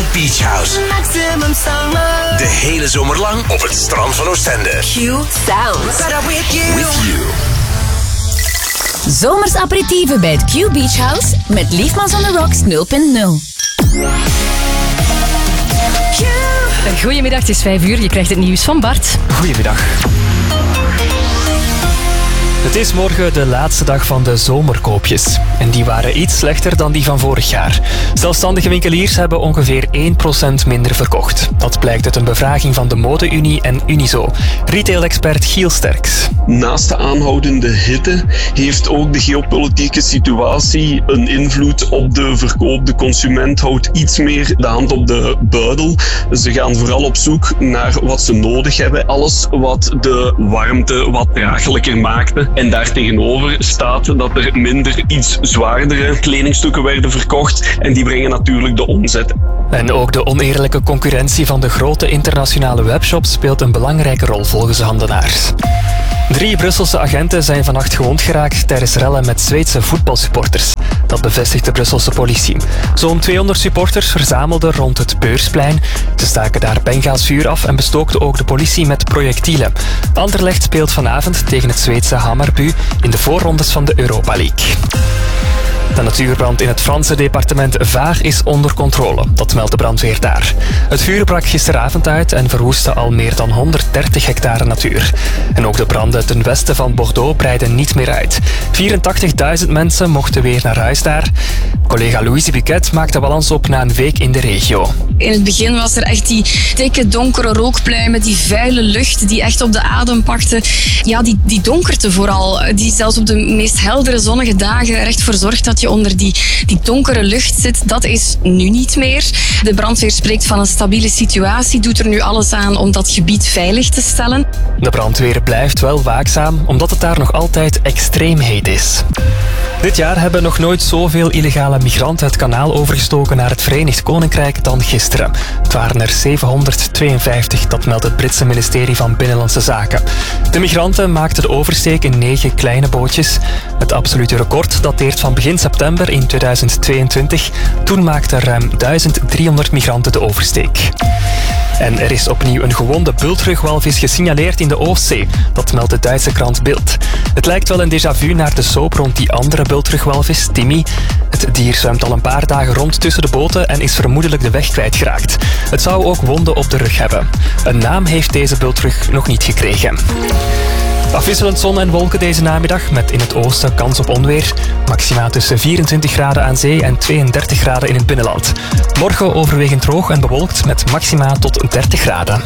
Beach House. Maximum summer. De hele zomer lang op het strand van Oostende. Q Sounds. With you. With you. Zomers aperitieven bij het Q Beach House met Liefmans on the Rocks 0.0. Goedemiddag, het is 5 uur. Je krijgt het nieuws van Bart. Goedemiddag. Het is morgen de laatste dag van de zomerkoopjes. En die waren iets slechter dan die van vorig jaar. Zelfstandige winkeliers hebben ongeveer 1% minder verkocht. Dat blijkt uit een bevraging van de Mode-Unie en Unizo. Retail-expert Giel Sterks. Naast de aanhoudende hitte heeft ook de geopolitieke situatie een invloed op de verkoop. De consument houdt iets meer de hand op de buidel. Ze gaan vooral op zoek naar wat ze nodig hebben. Alles wat de warmte wat draaglijker maakte. En daartegenover staat dat er minder iets zwaardere kledingstukken werden verkocht. En die brengen natuurlijk de omzet. En ook de oneerlijke concurrentie van de grote internationale webshops speelt een belangrijke rol volgens de handenaars. 3 Brusselse agenten zijn vannacht gewond geraakt tijdens rellen met Zweedse voetbalsupporters. Dat bevestigt de Brusselse politie. Zo'n 200 supporters verzamelden rond het Beursplein. Ze staken daar bengaasvuur af en bestookten ook de politie met projectielen. Anderlecht speelt vanavond tegen het Zweedse Hammarby in de voorrondes van de Europa League. De natuurbrand in het Franse departement Var is onder controle. Dat meldt de brandweer daar. Het vuur brak gisteravond uit en verwoestte al meer dan 130 hectare natuur. En ook de branden ten westen van Bordeaux breiden niet meer uit. 84.000 mensen mochten weer naar huis daar. Collega Louise Buquet maakte balans op na een week in de regio. In het begin was er echt die dikke donkere rookpluimen, die vuile lucht die echt op de adem pakte. Ja, die donkerte vooral, die zelfs op de meest heldere zonnige dagen er echt voor zorgt dat je onder die donkere lucht zit. Dat is nu niet meer. De brandweer spreekt van een stabiele situatie, doet er nu alles aan om dat gebied veilig te stellen. De brandweer blijft wel waakzaam, omdat het daar nog altijd extreem heet is. Dit jaar hebben nog nooit zoveel illegale migranten het kanaal overgestoken naar het Verenigd Koninkrijk dan gisteren. Het waren er 752, dat meldt het Britse ministerie van Binnenlandse Zaken. De migranten maakten de oversteek in 9 kleine bootjes. Het absolute record dateert van begin september in 2022. Toen maakten ruim 1300 migranten de oversteek. En er is opnieuw een gewonde bultrugwalvis gesignaleerd in de Oostzee. Dat meldt de Duitse krant Bild. Het lijkt wel een déjà vu naar de soap rond die andere bultrugwalvis, Timmy. Het dier zwemt al een paar dagen rond tussen de boten en is vermoedelijk de weg kwijtgeraakt. Het zou ook wonden op de rug hebben. Een naam heeft deze bultrug nog niet gekregen. Afwisselend zon en wolken deze namiddag, met in het oosten kans op onweer. Maxima tussen 24 graden aan zee en 32 graden in het binnenland. Morgen overwegend droog en bewolkt met maxima tot 30 graden.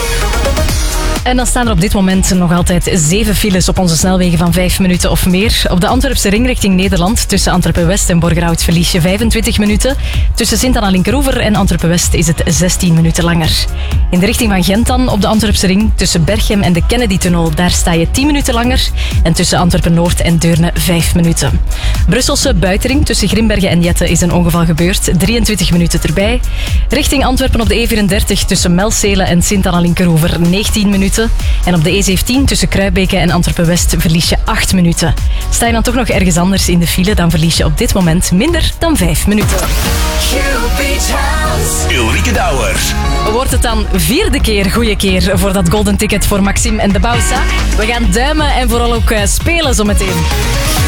En dan staan er op dit moment nog altijd 7 files op onze snelwegen van 5 minuten of meer. Op de Antwerpse ring richting Nederland tussen Antwerpen-West en Borgerhout verlies je 25 minuten. Tussen Sint-Anna-Linkeroever en Antwerpen-West is het 16 minuten langer. In de richting van Gent dan, op de Antwerpse ring tussen Berchem en de Kennedy-tunnel, daar sta je 10 minuten langer. En tussen Antwerpen-Noord en Deurne 5 minuten. Brusselse buitenring tussen Grimbergen en Jette is een ongeval gebeurd. 23 minuten erbij. Richting Antwerpen op de E34 tussen Melcelen en Sint-Anna-Linkeroever 19 minuten. En op de E17 tussen Kruibeke en Antwerpen-West verlies je 8 minuten. Sta je dan toch nog ergens anders in de file, dan verlies je op dit moment minder dan 5 minuten. Ulrike Douwer. Wordt het dan 4e keer goede keer voor dat golden ticket voor Maxime en de Bausa? We gaan duimen en vooral ook spelen zometeen.